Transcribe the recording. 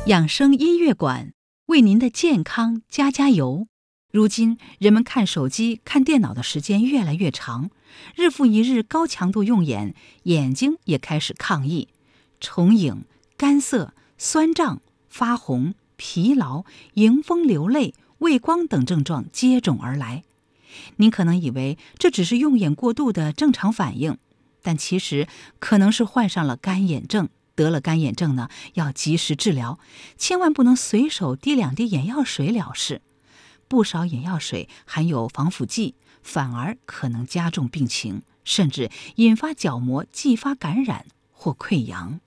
养生音乐馆为您的健康加加油。如今人们看手机、看电脑的时间越来越长，日复一日高强度用眼，眼睛也开始抗议，重影、干涩、酸胀、发红、疲劳、迎风流泪、畏光等症状接踵而来。您可能以为这只是用眼过度的正常反应，但其实可能是患上了干眼症。得了干眼症呢，要及时治疗，千万不能随手滴2滴眼药水了事。不少眼药水含有防腐剂，反而可能加重病情，甚至引发角膜继发感染或溃疡。